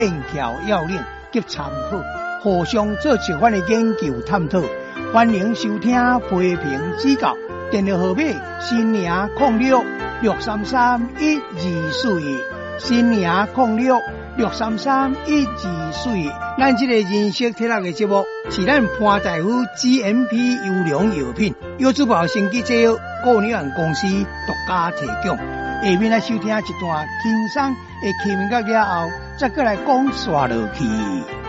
链条要领及参考，互相做相关的研究探讨。欢迎收听批评指教，电话号码0663312412，0663312412。咱这个认识体育的节目是咱潘大夫 GMP 优良药品，由珠宝生技制药顾问有限公司独家提供。下面来收听一段轻松的气氛乐了后，再过来讲刷落去。